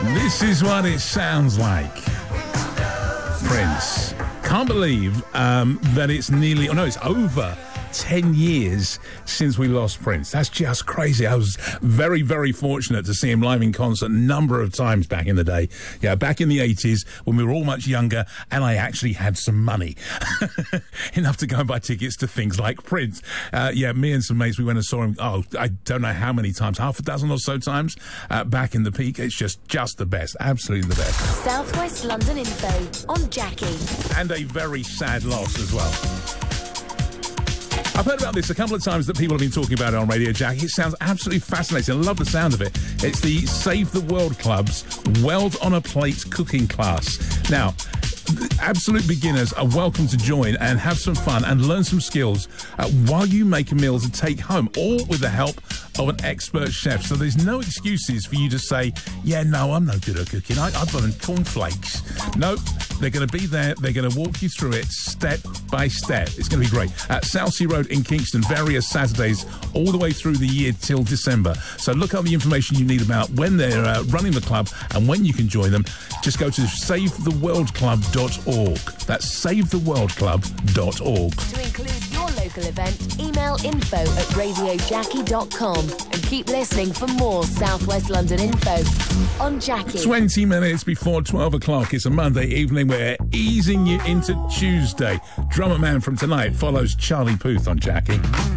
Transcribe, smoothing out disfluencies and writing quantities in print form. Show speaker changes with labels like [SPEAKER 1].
[SPEAKER 1] This is what it sounds like. Prince. Can't believe that it's it's over 10 years since we lost Prince. That's just crazy. I was very, very fortunate to see him live in concert a number of times back in the day. Yeah, back in the 80s when we were all much younger and I actually had some money. Enough to go and buy tickets to things like Prince. Me and some mates, we went and saw him, I don't know how many times, half a dozen or so times back in the peak. It's just the best. Absolutely the best.
[SPEAKER 2] Southwest London Info on Jackie.
[SPEAKER 1] And a very sad loss as well. I've heard about this a couple of times that people have been talking about it on Radio Jackie. It sounds absolutely fascinating. I love the sound of it. It's the Save the World Club's Weld on a Plate cooking class. Now, absolute beginners are welcome to join and have some fun and learn some skills while you make a meal to take home, all with the help of an expert chef. So there's no excuses for you to say, I'm no good at cooking. I've done cornflakes. No, they're going to be there. They're going to walk you through it step by step. It's going to be great. At Southsea Road in Kingston, various Saturdays all the way through the year till December. So look up the information you need about when they're running the club and when you can join them. Just go to savetheworldclub.org. That's savetheworldclub.org.
[SPEAKER 2] To include your local event, email info@radiojackie.com and keep listening for more Southwest London info on Jackie.
[SPEAKER 1] 20 minutes before 12 o'clock. It's a Monday evening. We're easing you into Tuesday. Drummer Man from tonight follows Charlie Puth on Jackie.